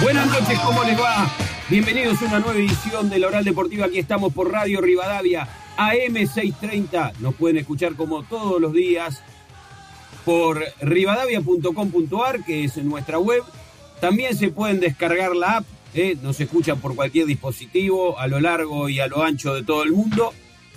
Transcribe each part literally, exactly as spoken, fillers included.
Buenas noches, ¿cómo les va? Bienvenidos a una nueva edición de La Oral Deportiva. Aquí estamos por Radio Rivadavia, A M seiscientos treinta. Nos pueden escuchar como todos los días por rivadavia punto com punto a r, que es nuestra web. También se pueden descargar la app, ¿eh? Nos escuchan por cualquier dispositivo a lo largo y a lo ancho de todo el mundo.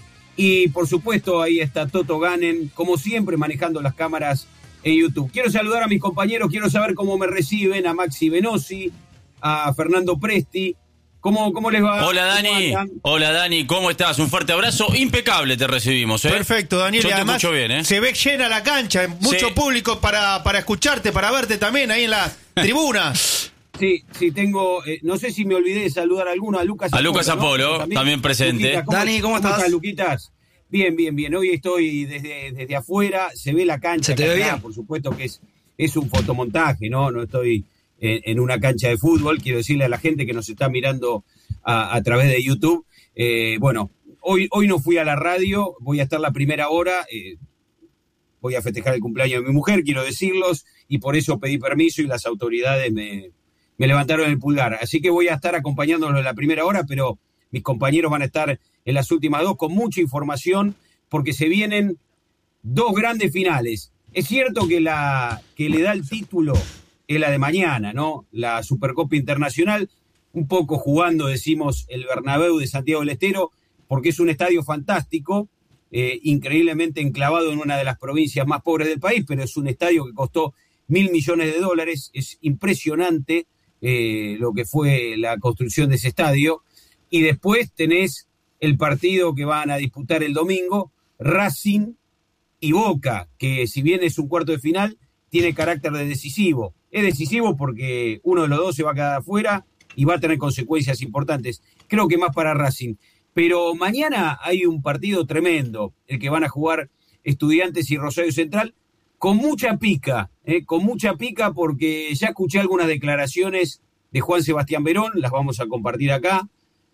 Y por supuesto ahí está Toto Ganen, como siempre, manejando las cámaras en YouTube. Quiero saludar a mis compañeros, quiero saber cómo me reciben, a Maxi Venosi, a Fernando Presti. ¿Cómo, cómo les va? Hola Dani, hola Dani, ¿cómo estás? Un fuerte abrazo, impecable te recibimos, ¿eh? Perfecto, Daniel. Yo y te además escucho bien, ¿eh? Se ve llena la cancha, mucho Sí. público para, para escucharte, para verte también ahí en la tribuna. Sí, sí, tengo, eh, no sé si me olvidé de saludar a alguno, a Lucas A Apolo, Lucas ¿no? Apolo, también presente. Luquita, Dani, ¿cómo estás? Luquitas? Bien, bien, bien. Hoy estoy desde, desde afuera, se ve la cancha. ¿Se te ve cargada, bien? Por supuesto que es, es un fotomontaje, ¿no? No estoy en, en una cancha de fútbol. Quiero decirle a la gente que nos está mirando a, a través de YouTube. Eh, bueno, hoy, hoy no fui a la radio, voy a estar la primera hora. Eh, voy a festejar el cumpleaños de mi mujer, quiero decirlos, y por eso pedí permiso y las autoridades me, me levantaron el pulgar. Así que voy a estar acompañándolos en la primera hora, pero mis compañeros van a estar en las últimas dos con mucha información, porque se vienen dos grandes finales. Es cierto que la que le da el título es la de mañana, ¿no? La Supercopa Internacional, un poco jugando, decimos, el Bernabéu de Santiago del Estero, porque es un estadio fantástico, eh, increíblemente enclavado en una de las provincias más pobres del país, pero es un estadio que costó mil millones de dólares. Es impresionante eh, lo que fue la construcción de ese estadio. Y después tenés el partido que van a disputar el domingo, Racing y Boca, que si bien es un cuarto de final, tiene carácter de decisivo. Es decisivo porque uno de los dos se va a quedar afuera y va a tener consecuencias importantes. Creo que más para Racing. Pero mañana hay un partido tremendo, el que van a jugar Estudiantes y Rosario Central, con mucha pica, ¿eh? con mucha pica porque ya escuché algunas declaraciones de Juan Sebastián Verón, las vamos a compartir acá.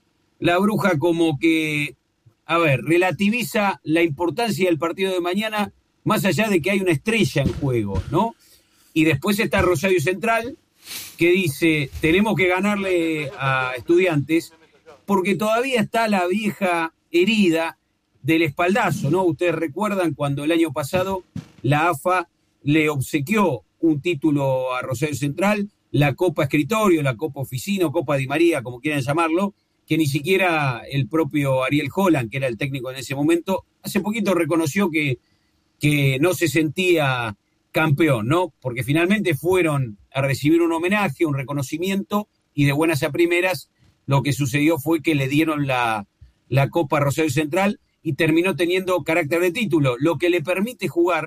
La Bruja como que, a ver, relativiza la importancia del partido de mañana, más allá de que hay una estrella en juego, ¿no? Y después está Rosario Central, que dice, tenemos que ganarle a Estudiantes, porque todavía está la vieja herida del espaldazo, ¿no? Ustedes recuerdan cuando el año pasado la A F A le obsequió un título a Rosario Central, la Copa Escritorio, la Copa Oficina, Copa Di María, como quieran llamarlo, que ni siquiera el propio Ariel Holland, que era el técnico en ese momento, hace poquito reconoció que, que no se sentía campeón, ¿no? Porque finalmente fueron a recibir un homenaje, un reconocimiento, y de buenas a primeras lo que sucedió fue que le dieron la, la Copa Rosario Central y terminó teniendo carácter de título, lo que le permite jugar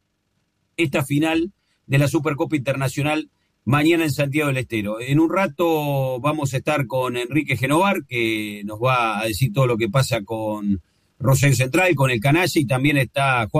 esta final de la Supercopa Internacional mañana en Santiago del Estero. En un rato vamos a estar con Enrique Genovar, que nos va a decir todo lo que pasa con Rosario Central, con el Canalla, y también está Juan